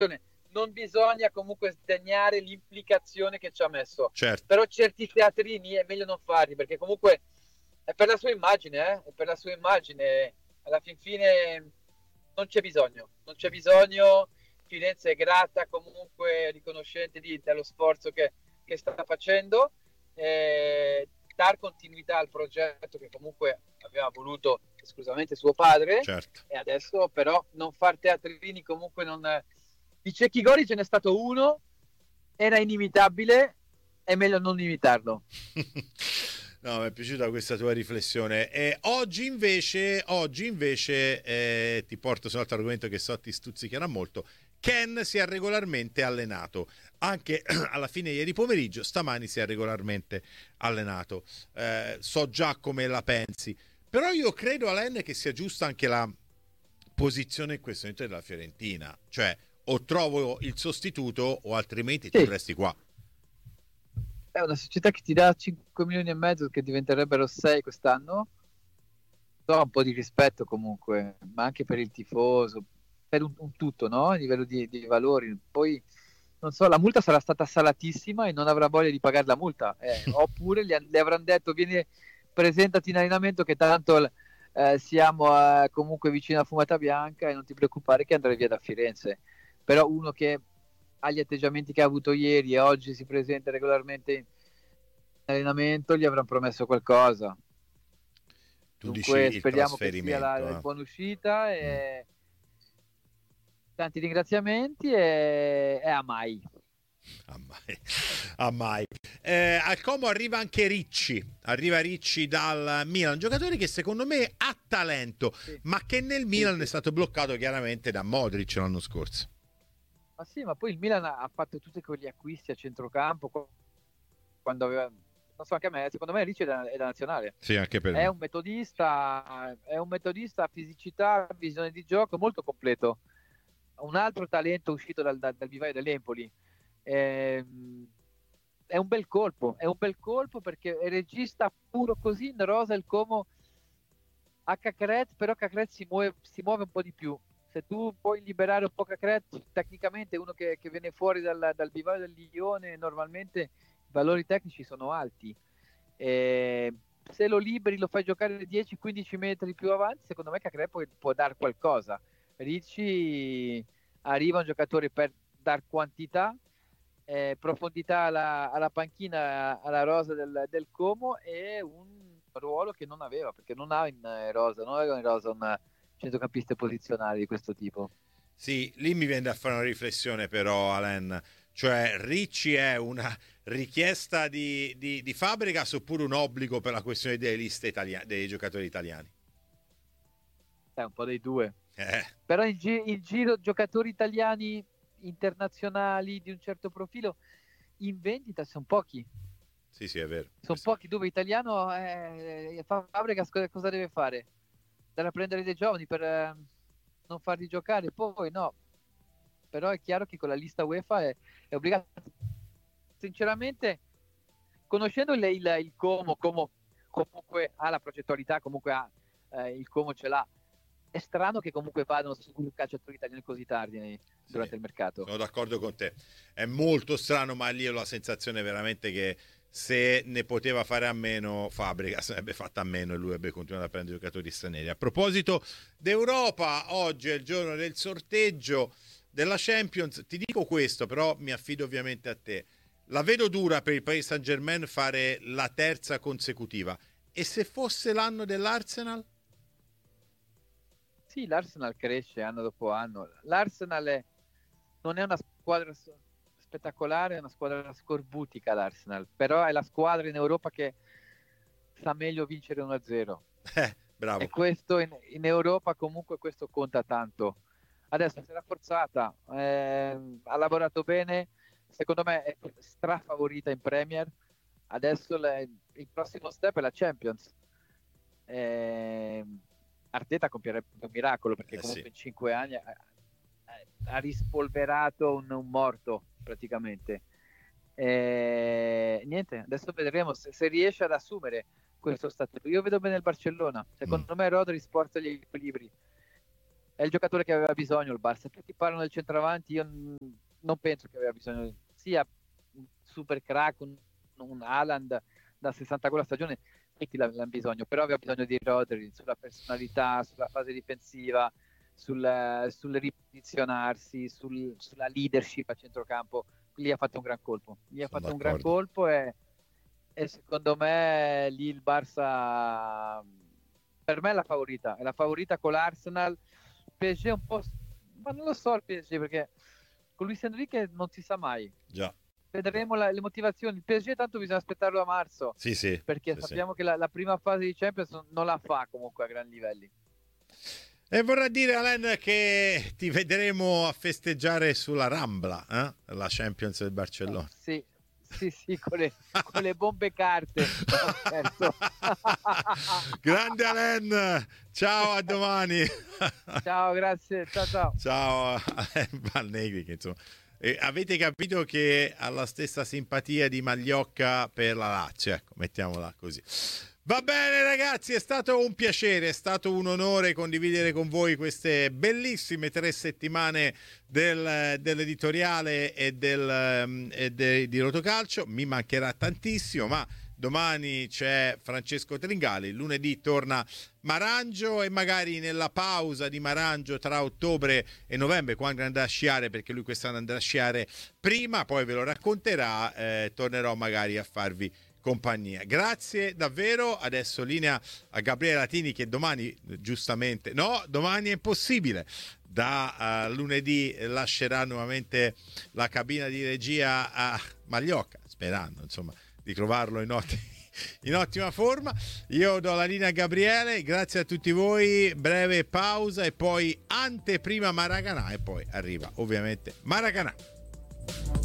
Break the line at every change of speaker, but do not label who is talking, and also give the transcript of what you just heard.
non bisogna comunque sdegnare l'implicazione che ci ha messo,
Certo.
però certi teatrini è meglio non farli, perché comunque è per la sua immagine, è per la sua immagine, alla fin fine non c'è bisogno. Firenze è grata, comunque riconoscente dello sforzo che sta facendo, dar continuità al progetto che comunque aveva voluto esclusivamente suo padre,
Certo.
e adesso però non far teatrini, comunque non... Di Cecchi Gori ce n'è stato uno, era inimitabile, è meglio non imitarlo.
No, mi è piaciuta questa tua riflessione. E oggi invece ti porto su un altro argomento che so ti stuzzicherà molto. Ken si è regolarmente allenato, anche alla fine ieri pomeriggio, stamani si è regolarmente allenato. So già come la pensi, però io credo, Alain, che sia giusta anche la posizione in questo momento della Fiorentina, cioè o trovo il sostituto o altrimenti tu
Sì,
resti qua.
è una società che ti dà 5 milioni e mezzo, che diventerebbero 6 quest'anno. So, un po' di rispetto comunque, ma anche per il tifoso, per un tutto, no? A livello di valori. Poi, non so, la multa sarà stata salatissima e non avrà voglia di pagare la multa. Oppure le avranno detto, vieni, presentati in allenamento che tanto siamo comunque vicino a Fumata Bianca e non ti preoccupare che andrai via da Firenze. Però uno che ha gli atteggiamenti che ha avuto ieri e oggi si presenta regolarmente in allenamento, gli avranno promesso qualcosa.
Tu dici
Dunque
il
speriamo che sia
trasferimento,
il
eh?
buona uscita,
Mm.
e tanti ringraziamenti, e a mai.
Ah, mai. Ah, mai. Al Como arriva Ricci dal Milan, un giocatore che secondo me ha talento,
Sì,
ma che nel
sì,
Milan è
sì.
stato bloccato chiaramente da Modric l'anno scorso.
Ma sì, ma poi il Milan ha fatto tutti quegli acquisti a centrocampo quando aveva, non so, anche a me, secondo me Ricci è da nazionale.
Sì, anche per me.
È un metodista, fisicità, visione di gioco molto completo. Un altro talento uscito dal vivaio dell'Empoli. Ehm, è un bel colpo perché è regista puro così, in rosa il Como a Cacret, però Cacret si muove un po' di più. Se tu puoi liberare un po' Cacret, tecnicamente uno che viene fuori dal vivaio del Lione, normalmente i valori tecnici sono alti. E se lo liberi, lo fai giocare 10-15 metri più avanti, secondo me Cacret può dar qualcosa. Ricci arriva un giocatore per dar quantità, profondità alla panchina, alla rosa del Como, e un ruolo che non aveva, perché non ha non aveva in rosa un centrocampista posizionale di questo tipo.
Sì, lì mi viene da fare una riflessione però, Alain. Cioè, Ricci è una richiesta di Fabregas oppure un obbligo per la questione delle liste dei giocatori italiani?
È un po' dei due.
Eh,
Però in giro giocatori italiani internazionali di un certo profilo in vendita sono pochi.
sì, sì, è vero.
Sono pochi dove italiano, Fabregas cosa deve fare? Dare a prendere dei giovani per non farli giocare, poi no. Però è chiaro che con la lista UEFA è obbligato. Sinceramente, conoscendo il Como comunque ha la progettualità, comunque il Como ce l'ha. È strano che comunque vadano su calciatori italiani così tardi
Sì,
durante il mercato.
sono d'accordo con te. È molto strano, ma lì ho la sensazione veramente che se ne poteva fare a meno, Fabregas sarebbe fatta a meno e lui avrebbe continuato a prendere giocatori stranieri. A proposito d'Europa, oggi è il giorno del sorteggio della Champions. Ti dico questo, però mi affido ovviamente a te. La vedo dura per il Paris Saint-Germain fare la terza consecutiva. E se fosse l'anno dell'Arsenal?
Sì, l'Arsenal cresce anno dopo anno. Non è una squadra spettacolare, è una squadra scorbutica l'Arsenal, però è la squadra in Europa che sa meglio vincere 1-0. E
Bravo.
questo in Europa comunque questo conta tanto. Adesso si è rafforzata, ha lavorato bene, secondo me è strafavorita in Premier. Adesso il prossimo step è la Champions. Eh, Arteta compierebbe un miracolo, perché
Eh sì.
comunque in 5 anni ha rispolverato un morto praticamente. Niente, adesso vedremo se riesce ad assumere questo statuto. Io vedo bene il Barcellona,
Mm.
secondo me Rodri sporta gli equilibri. è il giocatore che aveva bisogno il Barça. Tutti parlano del centravanti, io non penso che aveva bisogno sia un super crack, un Haaland da 60 gol a stagione, tutti l'hanno bisogno, però aveva bisogno di Rodri sulla personalità, sulla fase difensiva, sul riposizionarsi, sulla leadership a centrocampo. Lì ha fatto un gran colpo, e secondo me lì il Barça per me è la favorita con l'Arsenal. PSG un po', ma non lo so il PSG, perché con Luis Enrique non si sa mai.
Già.
Vedremo le motivazioni. Il PSG tanto bisogna aspettarlo a marzo,
sì,
perché sappiamo che la prima fase di Champions non la fa comunque a gran livelli.
E vorrà dire, Alain, che ti vedremo a festeggiare sulla Rambla, la Champions del Barcellona.
Sì, con le bombe carte. Certo.
Grande Alain, ciao, a domani.
Ciao, grazie, ciao.
Ciao Alain Valnegri, che insomma... avete capito che ha la stessa simpatia di Magliocca per la Lazio, ecco, mettiamola così. Va bene ragazzi, è stato un piacere, è stato un onore condividere con voi queste bellissime 3 settimane dell'editoriale e di Rotocalcio. Mi mancherà tantissimo, ma domani c'è Francesco Tringali, lunedì torna Marangio, e magari nella pausa di Marangio tra ottobre e novembre, quando andrà a sciare, perché lui quest'anno andrà a sciare prima, poi ve lo racconterà, tornerò magari a farvi compagnia. Grazie davvero. Adesso linea a Gabriele Latini, che domani giustamente domani è impossibile, da lunedì lascerà nuovamente la cabina di regia a Magliocca, sperando insomma di trovarlo in ottima forma. Io do la linea a Gabriele, grazie a tutti voi, breve pausa e poi anteprima Maracanã, e poi arriva ovviamente Maracanã.